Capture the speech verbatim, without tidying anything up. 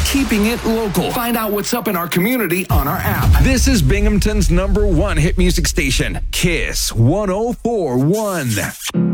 keeping it local. Find out what's up in our community on our app. This is Binghamton's number one hit music station, Kiss one oh four point one.